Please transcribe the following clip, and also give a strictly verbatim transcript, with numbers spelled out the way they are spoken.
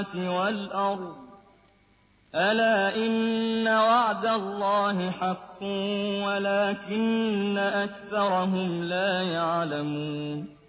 وَالْأَرْضِ ۚ أَلَا إِنَّ وَعْدَ اللَّهِ حَقٌّ وَلَٰكِنَّ أَكْثَرَهُمْ لَا يَعْلَمُونَ